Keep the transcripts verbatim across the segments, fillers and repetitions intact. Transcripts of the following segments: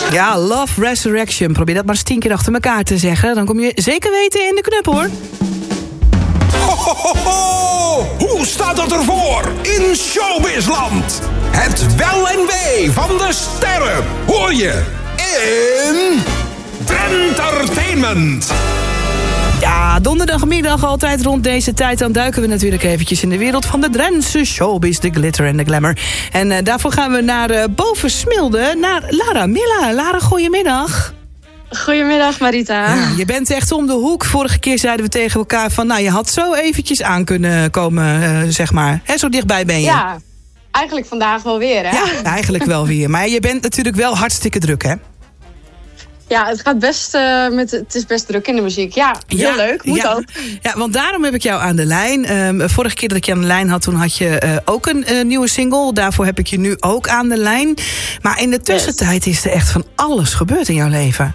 Ja, Love Resurrection. Probeer dat maar eens tien keer achter elkaar te zeggen. Dan kom je zeker weten in de knup, hoor. Ho, ho, ho, ho! Hoe staat het ervoor in Showbizland? Het wel en wee van de sterren hoor je in Trentertainment. Ja, donderdagmiddag altijd rond deze tijd. Dan duiken we natuurlijk eventjes in de wereld van de Drentse showbiz, de glitter en de glamour. En uh, daarvoor gaan we naar uh, boven Smilde, naar Lara Milla. Lara, goedemiddag. Goedemiddag, Marita. Ja, je bent echt om de hoek. Vorige keer zeiden we tegen elkaar van, nou, je had zo eventjes aan kunnen komen, uh, zeg maar. Hè, zo dichtbij ben je. Ja, eigenlijk vandaag wel weer, hè? Ja, eigenlijk wel weer. Maar je bent natuurlijk wel hartstikke druk, hè? Ja, het gaat best, uh, met, het is best druk in de muziek. Ja, heel ja, leuk. Moet ja, ook. Ja, want daarom heb ik jou aan de lijn. Um, vorige keer dat ik je aan de lijn had, toen had je uh, ook een uh, nieuwe single. Daarvoor heb ik je nu ook aan de lijn. Maar in de tussentijd is er echt van alles gebeurd in jouw leven.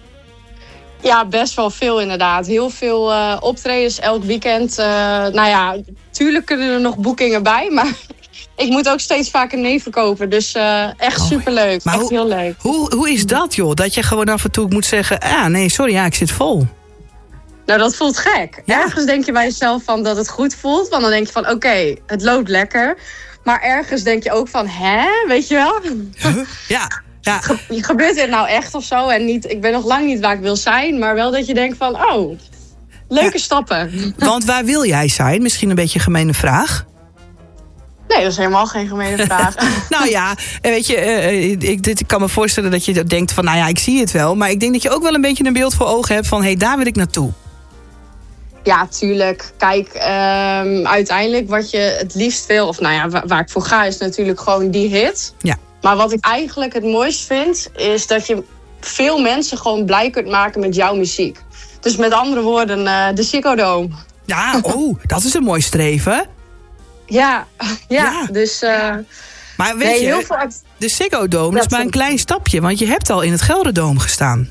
Ja, best wel veel inderdaad. Heel veel uh, optredens elk weekend. Uh, nou ja, tuurlijk kunnen er nog boekingen bij, maar ik moet ook steeds vaker nee verkopen. Dus uh, echt oh, superleuk. Echt hoe, heel leuk. Hoe, hoe is dat, joh? Dat je gewoon af en toe moet zeggen, ah nee, sorry, ja, ik zit vol. Nou, dat voelt gek. Ja. Ergens denk je bij jezelf van dat het goed voelt. Want dan denk je van, oké, okay, het loopt lekker. Maar ergens denk je ook van, hè? Weet je wel? Huh? Ja. Ja. Ge- gebeurt dit nou echt of zo? En niet, ik ben nog lang niet waar ik wil zijn. Maar wel dat je denkt van, oh, leuke ja. stappen. Want waar wil jij zijn? Misschien een beetje een gemene vraag. Nee, dat is helemaal geen gemene vraag. Nou ja, weet je, uh, ik, ik kan me voorstellen dat je denkt van, nou ja, ik zie het wel. Maar ik denk dat je ook wel een beetje een beeld voor ogen hebt van, hé, hey, daar wil ik naartoe. Ja, tuurlijk. Kijk, um, uiteindelijk wat je het liefst wil, of nou ja, waar, waar ik voor ga, is natuurlijk gewoon die hit. Ja. Maar wat ik eigenlijk het mooist vind, is dat je veel mensen gewoon blij kunt maken met jouw muziek. Dus met andere woorden, uh, de Ziggo Dome. Ja, oh, dat is een mooi streven. Ja, ja, ja. dus... Uh, maar weet nee, je, heel veel uit... de Ziggo Dome is maar een klein stapje, want je hebt al in het Gelderdoom gestaan.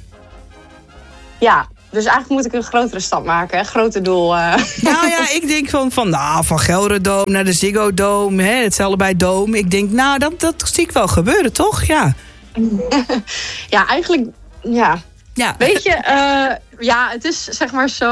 Ja, dus eigenlijk moet ik een grotere stap maken, een groter doel. Uh. Nou ja, ik denk van, van, nou, van Gelderdoom naar de Ziggo Dome, hè, het is allebei Dome. Ik denk, nou, dat, dat zie ik wel gebeuren, toch? Ja, ja eigenlijk, ja. ja. Weet je, uh, ja, het is zeg maar zo...